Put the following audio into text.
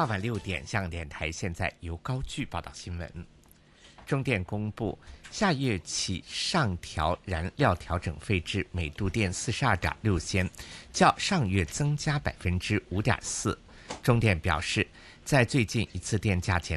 傍晚6点，香港电台现在由高炬报道新闻。中电公布，下月起上调燃料调整费至每度电42.6仙，较上月增加5.4%。中电表示，在最近一次电价前